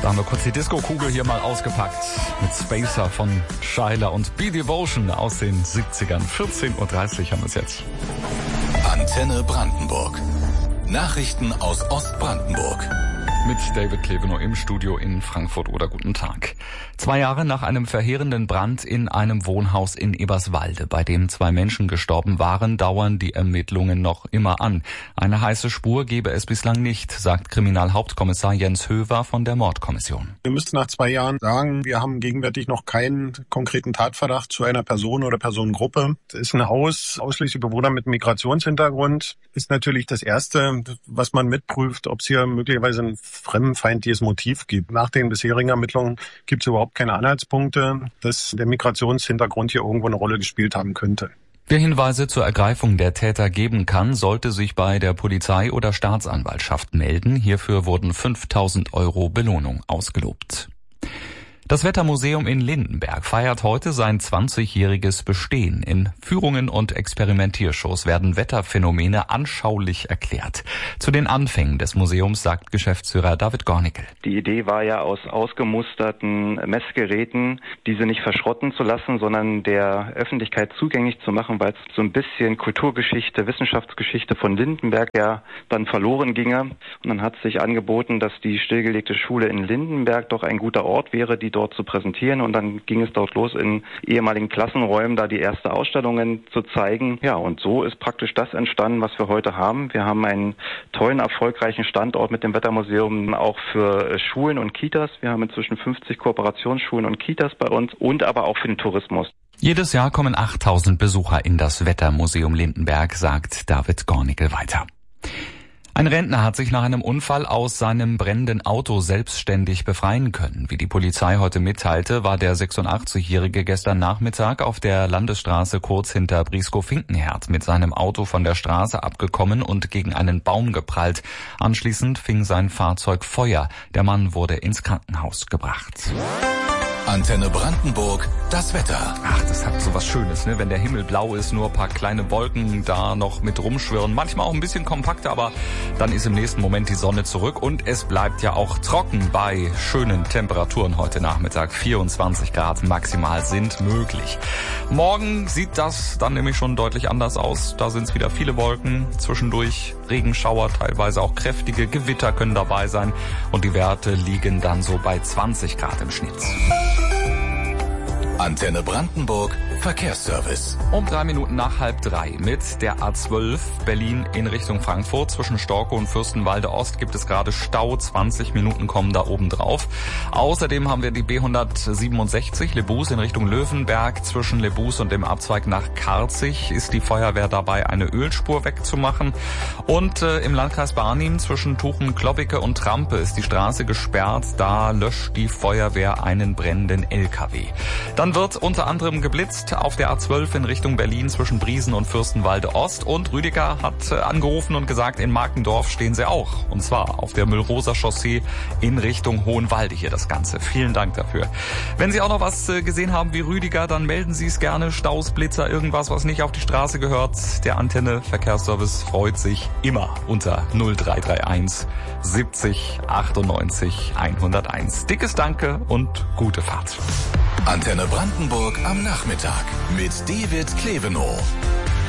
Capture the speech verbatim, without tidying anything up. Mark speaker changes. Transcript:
Speaker 1: Da haben wir kurz die Disco-Kugel hier mal ausgepackt mit Spacer von Schuyler und B-Devotion aus den siebzigern. vierzehn Uhr dreißig haben wir es jetzt.
Speaker 2: Antenne Brandenburg. Nachrichten aus Ostbrandenburg.
Speaker 1: Mit David Klevenow im Studio in Frankfurt oder guten Tag. Zwei Jahre nach einem verheerenden Brand in einem Wohnhaus in Eberswalde, bei dem zwei Menschen gestorben waren, dauern die Ermittlungen noch immer an. Eine heiße Spur gebe es bislang nicht, sagt Kriminalhauptkommissar Jens Höver von der Mordkommission.
Speaker 3: Wir müssten nach zwei Jahren sagen, wir haben gegenwärtig noch keinen konkreten Tatverdacht zu einer Person oder Personengruppe. Das ist ein Haus, ausschließlich Bewohner mit Migrationshintergrund. Ist natürlich das Erste, was man mitprüft, ob es hier möglicherweise ein fremdenfeindliches Motiv gibt. Nach den bisherigen Ermittlungen gibt es überhaupt keine Anhaltspunkte, dass der Migrationshintergrund hier irgendwo eine Rolle gespielt haben könnte.
Speaker 1: Wer Hinweise zur Ergreifung der Täter geben kann, sollte sich bei der Polizei oder Staatsanwaltschaft melden. Hierfür wurden fünftausend Euro Belohnung ausgelobt. Das Wettermuseum in Lindenberg feiert heute sein zwanzigjähriges Bestehen. In Führungen und Experimentiershows werden Wetterphänomene anschaulich erklärt. Zu den Anfängen des Museums sagt Geschäftsführer David Gornickel.
Speaker 4: Die Idee war ja, aus ausgemusterten Messgeräten diese nicht verschrotten zu lassen, sondern der Öffentlichkeit zugänglich zu machen, weil es so ein bisschen Kulturgeschichte, Wissenschaftsgeschichte von Lindenberg ja dann verloren ginge. Und dann hat sich angeboten, dass die stillgelegte Schule in Lindenberg doch ein guter Ort wäre, die dort zu präsentieren, und dann ging es dort los, in ehemaligen Klassenräumen da die erste Ausstellungen zu zeigen. Ja, und so ist praktisch das entstanden, was wir heute haben. Wir haben einen tollen, erfolgreichen Standort mit dem Wettermuseum auch für Schulen und Kitas. Wir haben inzwischen fünfzig Kooperationsschulen und Kitas bei uns und aber auch für den Tourismus.
Speaker 1: Jedes Jahr kommen achttausend Besucher in das Wettermuseum Lindenberg, sagt David Gornickel weiter. Ein Rentner hat sich nach einem Unfall aus seinem brennenden Auto selbstständig befreien können. Wie die Polizei heute mitteilte, war der sechsundachtzigjährige gestern Nachmittag auf der Landesstraße kurz hinter Brieskow-Finkenherd mit seinem Auto von der Straße abgekommen und gegen einen Baum geprallt. Anschließend fing sein Fahrzeug Feuer. Der Mann wurde ins Krankenhaus gebracht.
Speaker 2: Antenne Brandenburg, das Wetter.
Speaker 1: Ach, das hat so was Schönes, ne? Wenn der Himmel blau ist, nur ein paar kleine Wolken da noch mit rumschwirren. Manchmal auch ein bisschen kompakter, aber dann ist im nächsten Moment die Sonne zurück und es bleibt ja auch trocken bei schönen Temperaturen heute Nachmittag. vierundzwanzig Grad maximal sind möglich. Morgen sieht das dann nämlich schon deutlich anders aus. Da sind es wieder viele Wolken, zwischendurch Regenschauer, teilweise auch kräftige Gewitter können dabei sein und die Werte liegen dann so bei zwanzig Grad im Schnitt.
Speaker 2: Antenne Brandenburg, Verkehrsservice.
Speaker 1: Um drei Minuten nach halb drei mit der A zwölf Berlin in Richtung Frankfurt. Zwischen Storkow und Fürstenwalde Ost gibt es gerade Stau. zwanzig Minuten kommen da oben drauf. Außerdem haben wir die B hundertsiebenundsechzig Lebus in Richtung Löwenberg. Zwischen Lebus und dem Abzweig nach Karzig ist die Feuerwehr dabei, eine Ölspur wegzumachen. Und äh, im Landkreis Barnim zwischen Tuchen-Klobbeke und Trampe ist die Straße gesperrt. Da löscht die Feuerwehr einen brennenden L K W. Dann wird unter anderem geblitzt auf der A zwölf in Richtung Berlin zwischen Briesen und Fürstenwalde Ost. Und Rüdiger hat angerufen und gesagt, in Markendorf stehen sie auch. Und zwar auf der Müllroser Chaussee in Richtung Hohenwalde hier das Ganze. Vielen Dank dafür. Wenn Sie auch noch was gesehen haben wie Rüdiger, dann melden Sie es gerne. Staus, Blitzer, irgendwas, was nicht auf die Straße gehört. Der Antenne Verkehrsservice freut sich immer unter null drei drei eins siebzig achtundneunzig hunderteins. Dickes Danke und gute Fahrt.
Speaker 2: Antenne Brandenburg am Nachmittag mit David Klevenow.